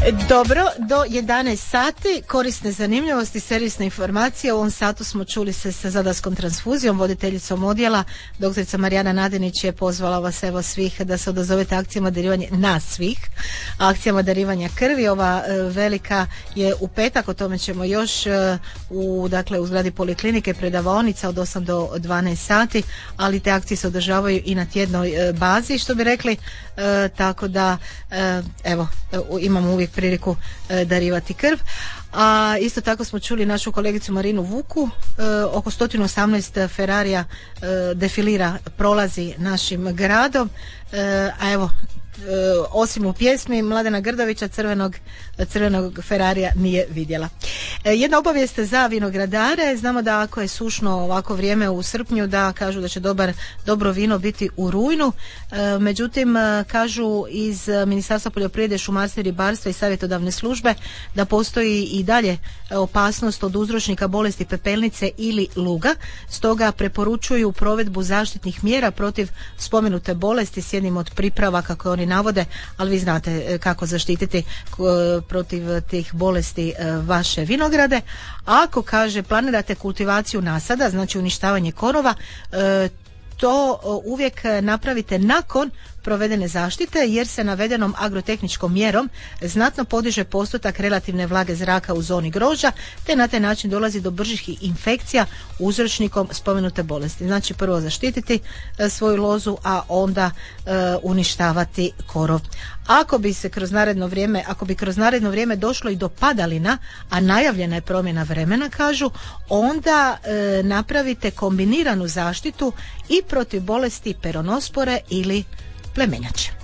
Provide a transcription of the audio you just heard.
Dobro, do 11 sati korisne zanimljivosti, servisne informacije. U ovom satu smo čuli se sa Zadarskom transfuzijom, voditeljicom odjela. Doktorica Marijana Nadenić je pozvala vas evo svih da se odazovete akcijama darivanja, nas svih, akcijama darivanja krvi. Ova velika je u petak, o tome ćemo još u zgradi poliklinike, predavaonica od 8 do 12 sati, ali te akcije se održavaju i na tjednoj bazi, što bi rekli, tako da evo, imamo uvijek priliku darivati krv. A isto tako smo čuli našu kolegicu Marinu Vuku, oko 118 Ferrarija defilira, prolazi našim gradom, a evo, osim u pjesmi Mladena Grdovića crvenog Ferrarija nije vidjela. Jedna obavijest za vinogradare. Znamo da ako je sušno ovako vrijeme u srpnju, da kažu da će dobro vino biti u rujnu. Međutim, kažu iz Ministarstva poljoprivrede, šumarstva i ribarstva i savjetodavne službe da postoji i dalje opasnost od uzročnika bolesti pepelnice ili luga. Stoga preporučuju provedbu zaštitnih mjera protiv spomenute bolesti s jednim od priprava, kako oni navode, ali vi znate kako zaštititi protiv tih bolesti vaše vinograde. Ako, kaže, planirate kultivaciju nasada, znači uništavanje korova, to uvijek napravite nakon provedene zaštite, jer se navedenom agrotehničkom mjerom znatno podiže postotak relativne vlage zraka u zoni grožđa, te na taj način dolazi do bržih infekcija uzročnikom spomenute bolesti. Znači prvo zaštititi svoju lozu, a onda uništavati korov. Ako bi kroz naredno vrijeme došlo i do padalina, a najavljena je promjena vremena, kažu, onda napravite kombiniranu zaštitu i protiv bolesti peronospore ili plemenjače.